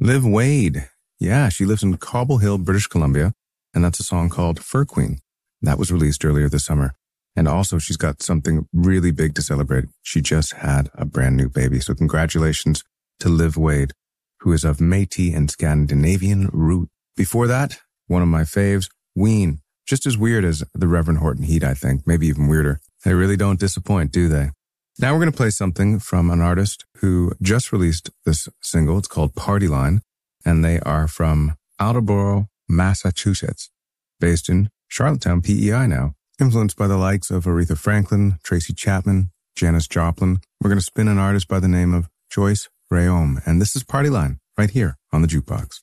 Liv Wade. Yeah, she lives in Cobble Hill, British Columbia, and that's a song called Fur Queen. That was released earlier this summer. And also, she's got something really big to celebrate. She just had a brand new baby. So congratulations to Liv Wade, who is of Métis and Scandinavian root. Before that, one of my faves, Ween. Just as weird as the Reverend Horton Heat, I think. Maybe even weirder. They really don't disappoint, do they? Now we're going to play something from an artist who just released this single. It's called Party Line, and they are from Attleboro, Massachusetts, based in Charlottetown, PEI now. Influenced by the likes of Aretha Franklin, Tracy Chapman, Janis Joplin. We're going to spin an artist by the name of Joyce Rayom, and this is Party Line right here on the Jukebox.